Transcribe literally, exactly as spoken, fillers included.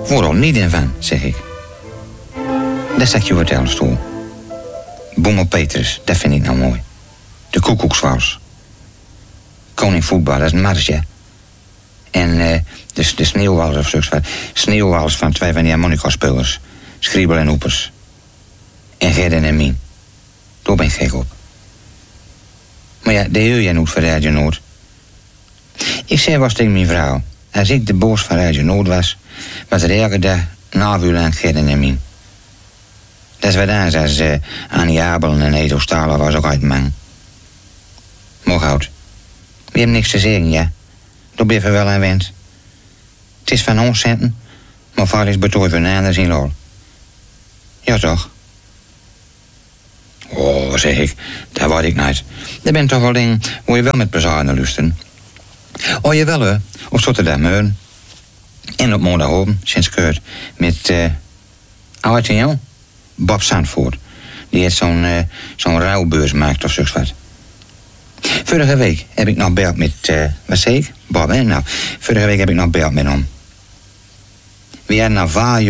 word er niet in van, zeg ik. Dat zat je vertellen, stoel. Boemel Petrus, dat vind ik nou mooi. De koekoekswals. Koning voetbal, dat is een marsje. En uh, de, de sneeuwwals of zoiets wat. Sneeuwwals van twee van die harmonica-spelers. Schriebel en Oepers. En Gerden en Mien. Daar ben ik gek op. Maar ja, dat hoor je niet van Radio Noord. Ik zei was tegen mijn vrouw. Als ik de boos van Radio Noord was, was er elke dag een half uur lang Gerden en Mien. Dat is wat aan, zoals uh, Annie Abel en Edo Stalen was ook uit man. Mochthout. We hebben niks te zeggen, ja. Daar ben je wel aan wend. Het is van ons centen, maar vaak is betooi van anders in lol. Ja, toch? Oh, zeg ik, daar word ik niet. Er bent toch wel dingen waar je wel met plezier naar luisteren. Oh, je wel, hè? Op Rotterdam, en op Maandagavond, sinds keurt, met, eh, uh, oud en jou? Bob Zandvoort. Die heeft zo'n uh, zo'n rouwbeurs gemaakt of zoiets wat. Vorige week heb ik nog beld met, uh, wat zei ik? Bob, hè? Nou, vorige week heb ik nog beld met hem. We hadden nou vaar